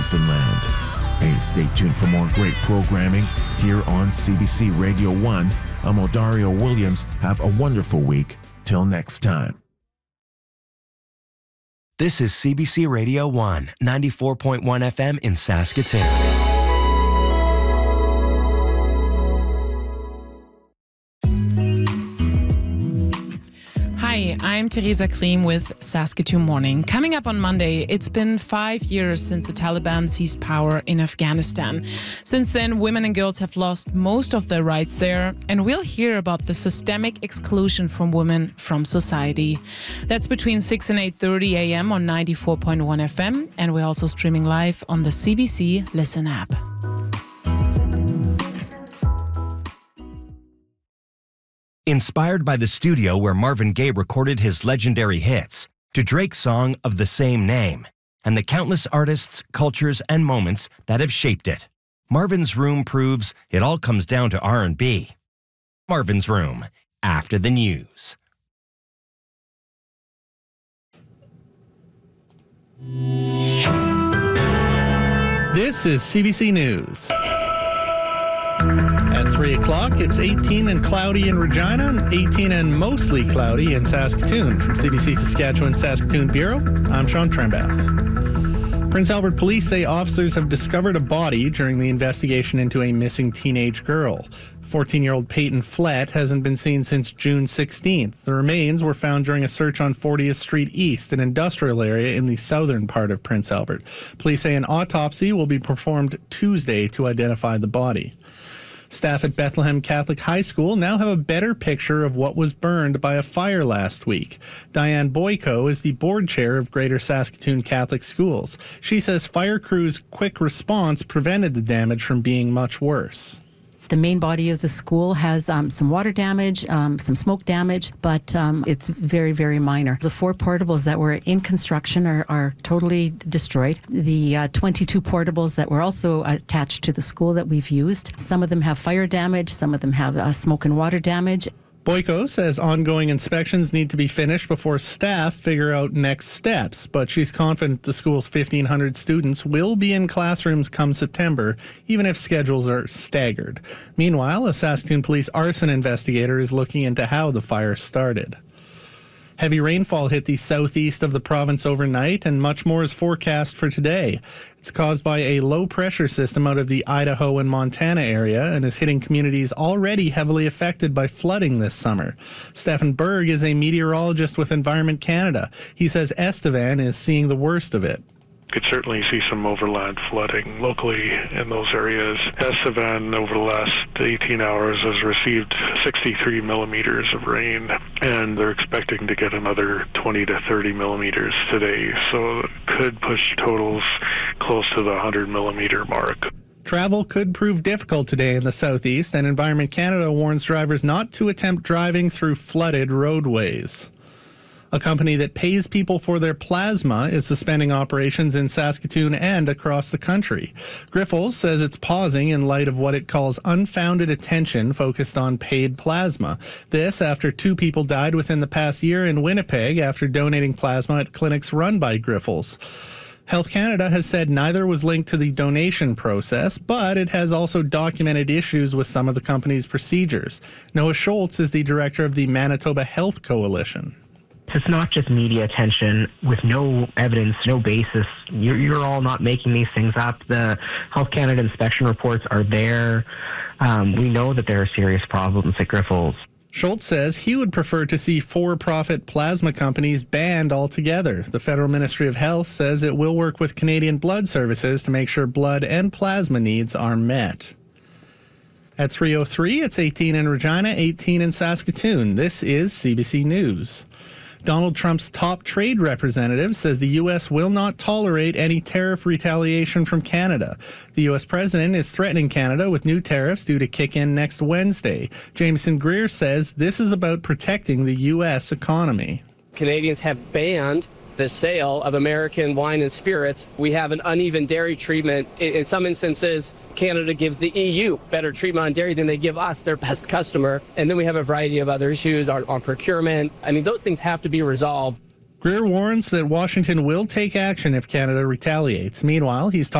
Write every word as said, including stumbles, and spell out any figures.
Newfoundland. Hey, stay tuned for more great programming here on C B C Radio one. I'm Odario Williams. Have a wonderful week. Till next time. This is C B C Radio one, ninety-four point one F M in Saskatoon. Hi, I'm Teresa Kreem with Saskatoon Morning. Coming up on Monday, it's been five years since the Taliban seized power in Afghanistan. Since then, women and girls have lost most of their rights there, and we'll hear about the systemic exclusion from women from society. That's between six and eight thirty a.m. on ninety-four point one F M, and we're also streaming live on the C B C Listen app. Inspired by the studio where Marvin Gaye recorded his legendary hits, to Drake's song of the same name, and the countless artists, cultures, and moments that have shaped it, Marvin's Room proves it all comes down to R and B. Marvin's Room, after the news. This is C B C News. At three o'clock, it's eighteen and cloudy in Regina, eighteen and mostly cloudy in Saskatoon. From C B C Saskatchewan Saskatoon Bureau, I'm Sean Trembath. Prince Albert police say officers have discovered a body during the investigation into a missing teenage girl. fourteen-year-old Peyton Flett hasn't been seen since June sixteenth. The remains were found during a search on fortieth Street East, an industrial area in the southern part of Prince Albert. Police say an autopsy will be performed Tuesday to identify the body. Staff at Bethlehem Catholic High School now have a better picture of what was burned by a fire last week. Diane Boyko is the board chair of Greater Saskatoon Catholic Schools. She says fire crews' quick response prevented the damage from being much worse. The main body of the school has um, some water damage, um, some smoke damage, but um, it's very, very minor. The four portables that were in construction are, are totally destroyed. The uh, twenty-two portables that were also attached to the school that we've used, some of them have fire damage, some of them have uh, smoke and water damage. Boyko says ongoing inspections need to be finished before staff figure out next steps, but she's confident the school's fifteen hundred students will be in classrooms come September, even if schedules are staggered. Meanwhile, a Saskatoon police arson investigator is looking into how the fire started. Heavy rainfall hit the southeast of the province overnight, and much more is forecast for today. It's caused by a low-pressure system out of the Idaho and Montana area and is hitting communities already heavily affected by flooding this summer. Stefan Berg is a meteorologist with Environment Canada. He says Estevan is seeing the worst of it. Could certainly see some overland flooding locally in those areas. Estevan, over the last eighteen hours, has received sixty-three millimeters of rain, and they're expecting to get another twenty to thirty millimeters today, so it could push totals close to the one hundred millimeter mark. Travel could prove difficult today in the southeast, and Environment Canada warns drivers not to attempt driving through flooded roadways. A company that pays people for their plasma is suspending operations in Saskatoon and across the country. Grifols says it's pausing in light of what it calls unfounded attention focused on paid plasma. This after two people died within the past year in Winnipeg after donating plasma at clinics run by Grifols. Health Canada has said neither was linked to the donation process, but it has also documented issues with some of the company's procedures. Noah Schultz is the director of the Manitoba Health Coalition. It's not just media attention with no evidence, no basis. You're, you're all not making these things up. The Health Canada inspection reports are there. Um, we know that there are serious problems at Grifols. Schultz says he would prefer to see for-profit plasma companies banned altogether. The Federal Ministry of Health says it will work with Canadian Blood Services to make sure blood and plasma needs are met. At three oh three, it's eighteen in Regina, eighteen in Saskatoon. This is C B C News. Donald Trump's top trade representative says the U S will not tolerate any tariff retaliation from Canada. The U S president is threatening Canada with new tariffs due to kick in next Wednesday. Jameson Greer says this is about protecting the U S economy. Canadians have banned the sale of American wine and spirits. We have an uneven dairy treatment. In some instances, Canada gives the E U better treatment on dairy than they give us, their best customer. And then we have a variety of other issues on, on procurement. I mean, those things have to be resolved. Greer warns that Washington will take action if Canada retaliates. Meanwhile, he's talking